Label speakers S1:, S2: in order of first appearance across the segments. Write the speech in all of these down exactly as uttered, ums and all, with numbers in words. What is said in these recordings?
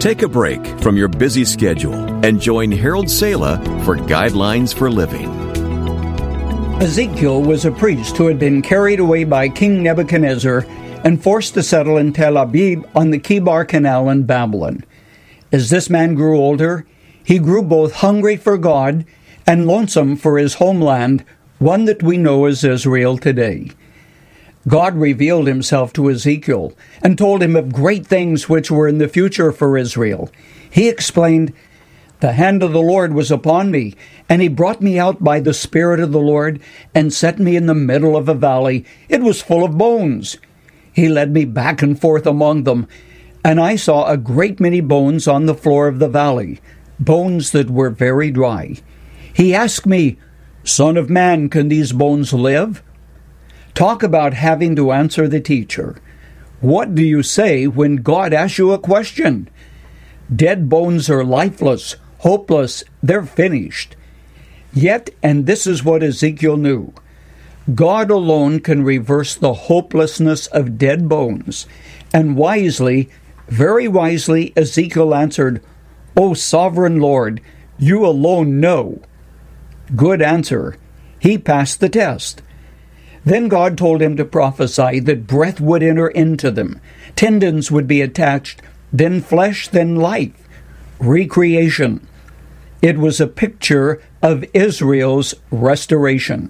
S1: Take a break from your busy schedule and join Harold Sala for Guidelines for Living.
S2: Ezekiel was a priest who had been carried away by King Nebuchadnezzar and forced to settle in Tel Aviv on the Kibar Canal in Babylon. As this man grew older, he grew both hungry for God and lonesome for his homeland, one that we know as Israel today. God revealed himself to Ezekiel and told him of great things which were in the future for Israel. He explained, "The hand of the Lord was upon me, and he brought me out by the Spirit of the Lord and set me in the middle of a valley. It was full of bones. He led me back and forth among them, and I saw a great many bones on the floor of the valley, bones that were very dry. He asked me, 'Son of man, can these bones live?'" Talk about having to answer the teacher. What do you say when God asks you a question? Dead bones are lifeless, hopeless, they're finished. Yet, and this is what Ezekiel knew, God alone can reverse the hopelessness of dead bones. And wisely, very wisely, Ezekiel answered, "O sovereign Lord, you alone know." Good answer. He passed the test. Then God told him to prophesy that breath would enter into them, tendons would be attached, then flesh, then life, recreation. It was a picture of Israel's restoration.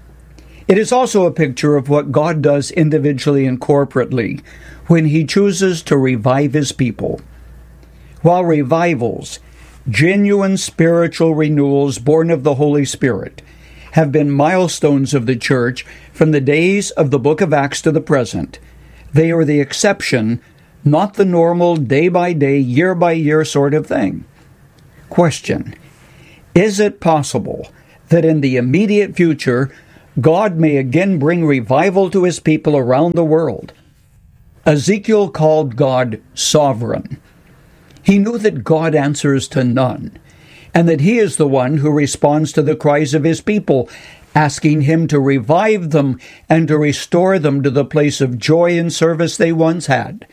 S2: It is also a picture of what God does individually and corporately when he chooses to revive his people. While revivals, genuine spiritual renewals born of the Holy Spirit, have been milestones of the church from the days of the book of Acts to the present, they are the exception, not the normal day-by-day, year-by-year sort of thing. Question: is it possible that in the immediate future, God may again bring revival to his people around the world? Ezekiel called God sovereign. He knew that God answers to none, and that he is the one who responds to the cries of his people, asking him to revive them and to restore them to the place of joy and service they once had.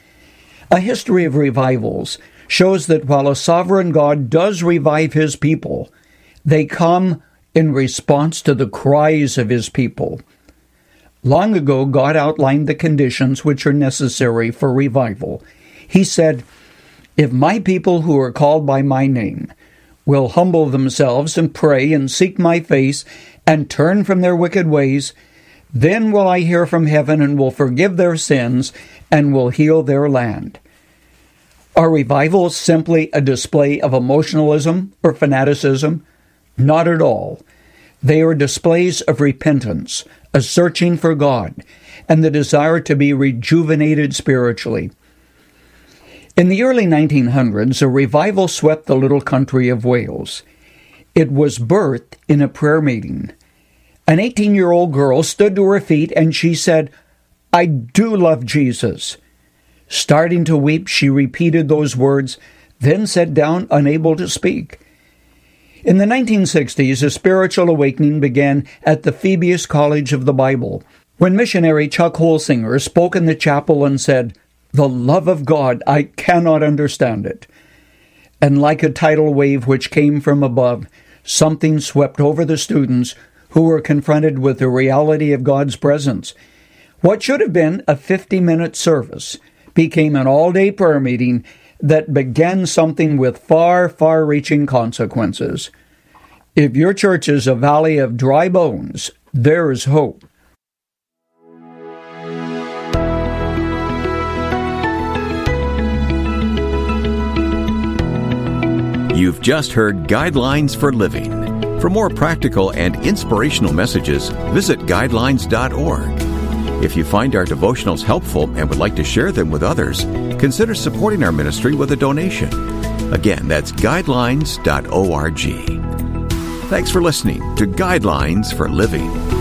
S2: A history of revivals shows that while a sovereign God does revive his people, they come in response to the cries of his people. Long ago, God outlined the conditions which are necessary for revival. He said, "If my people who are called by my name will humble themselves and pray and seek my face and turn from their wicked ways, then will I hear from heaven and will forgive their sins and will heal their land." Are revivals simply a display of emotionalism or fanaticism? Not at all. They are displays of repentance, a searching for God, and the desire to be rejuvenated spiritually. In the early nineteen hundreds, a revival swept the little country of Wales. It was birthed in a prayer meeting. An eighteen-year-old girl stood to her feet and she said, "I do love Jesus." Starting to weep, she repeated those words, then sat down, unable to speak. In the nineteen sixties, a spiritual awakening began at the Phoebus College of the Bible, when missionary Chuck Holsinger spoke in the chapel and said, "The love of God, I cannot understand it." And like a tidal wave which came from above, something swept over the students who were confronted with the reality of God's presence. What should have been a fifty-minute service became an all-day prayer meeting that began something with far, far-reaching consequences. If your church is a valley of dry bones, there is hope.
S1: You've just heard Guidelines for Living. For more practical and inspirational messages, visit guidelines dot org. If you find our devotionals helpful and would like to share them with others, consider supporting our ministry with a donation. Again, that's guidelines dot org. Thanks for listening to Guidelines for Living.